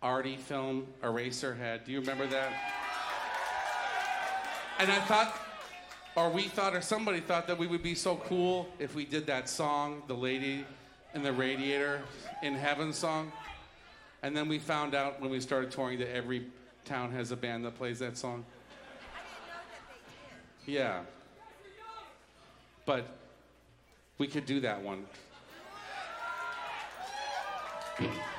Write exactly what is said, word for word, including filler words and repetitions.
arty film Eraserhead. Do you remember that? And I thought, or we thought, or somebody thought that we would be so cool if we did that song, The Lady in the Radiator in Heaven song. And then we found out when we started touring that every town has a band that plays that song. I didn't know that they did. Yeah. But we could do that one.